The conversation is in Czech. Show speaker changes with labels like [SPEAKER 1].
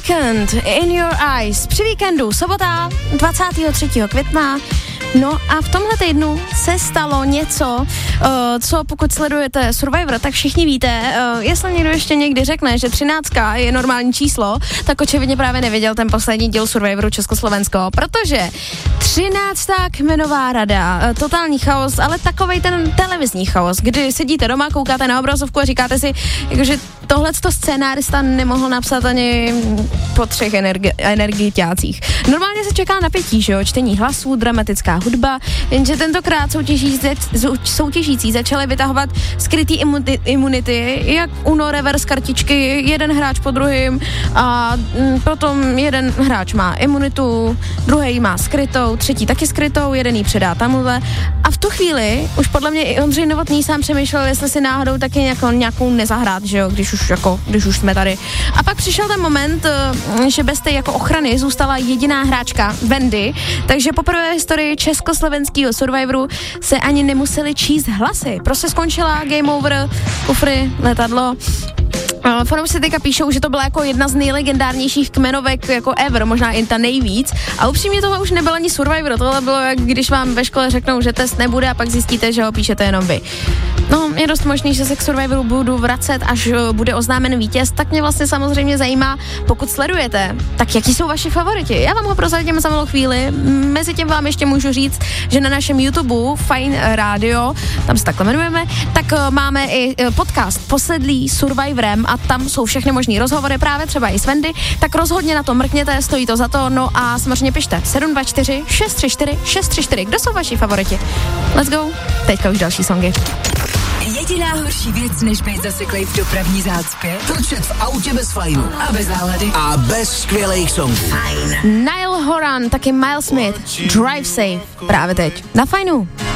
[SPEAKER 1] Weekend, In Your Eyes, při víkendu, sobota 23. května. No a v tomhle týdnu se stalo něco, co pokud sledujete Survivor, tak všichni víte, jestli někdo ještě někdy řekne, že 13 je normální číslo, tak očividně právě neviděl ten poslední díl Survivoru Československo, protože 13. kmenová rada, totální chaos, ale takovej ten televizní chaos, kdy sedíte doma, koukáte na obrazovku a říkáte si, jakože tohleto scénárista nemohl napsat ani po 3 energiťácích. Normálně se čeká napětí, že jo, čtení hlasů, dramatická hudba, jenže tentokrát soutěžící začaly vytahovat skrytý imunity, jak Uno reverse kartičky, jeden hráč po druhým a potom jeden hráč má imunitu, druhý má skrytou, třetí taky skrytou, jeden jí předá tamhle a v tu chvíli už podle mě i Ondřej Novotný sám přemýšlel, jestli si náhodou taky nějakou nezahrát, že jo, když už jsme tady. A pak přišel ten moment, že bez té jako ochrany zůstala jediná hráčka, Wendy, takže poprvé v historii československého Survivoru se ani nemuseli číst hlasy. Prostě skončila game over, kufry, letadlo. Fanoušci teďka píšou, že to byla jako jedna z nejlegendárnějších kmenovek jako ever, možná i ta nejvíc. A upřímně tohle už nebyl ani Survivor, tohle bylo jak když vám ve škole řeknou, že test nebude a pak zjistíte, že ho píšete jenom vy. No, je dost možný, že se k Survivoru budu vracet, až bude oznámen vítěz, tak mě vlastně samozřejmě zajímá, pokud sledujete, tak jaký jsou vaši favoriti. Já vám ho prozradím za malou chvíli, mezi tím vám ještě můžu říct, že na našem YouTube Fine Radio, tam se takhle jmenujeme, tak máme i podcast Posedlý Survivorem a tam jsou všechny možný rozhovory, právě třeba i s Wendy, tak rozhodně na to mrkněte, stojí to za to, no a samozřejmě pište 724 634 634, kdo jsou vaši favoriti? Let's go, teďka už další songy.
[SPEAKER 2] Jediná horší věc, než být zaseklej v dopravní zácpě.
[SPEAKER 3] Točet v autě bez fajnu.
[SPEAKER 2] A bez záhledy.
[SPEAKER 3] A bez skvělých songů.
[SPEAKER 2] Fajn.
[SPEAKER 1] Nile Horan, taky Miles Smith, Drive Safe, právě teď, na Fajnu.